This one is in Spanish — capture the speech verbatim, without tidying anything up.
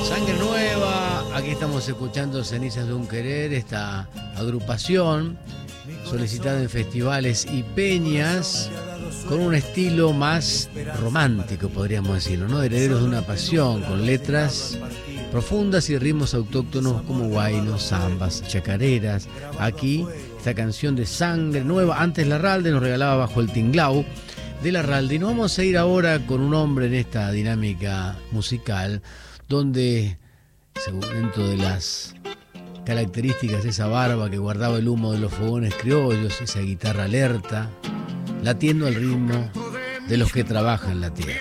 Sangre Nueva, aquí estamos escuchando Cenizas de un Querer, esta agrupación solicitada en festivales y peñas con un estilo más romántico, podríamos decirlo, ¿no? Herederos de una pasión, con letras profundas y ritmos autóctonos como guainos, zambas, chacareras. Aquí, esta canción de Sangre Nueva. Antes Larralde nos regalaba Bajo el Tinglao de Larralde. Y nos vamos a ir ahora con un hombre en esta dinámica musical, donde, según dentro de las características, esa barba que guardaba el humo de los fogones criollos, esa guitarra alerta, latiendo al ritmo de los que trabajan la tierra.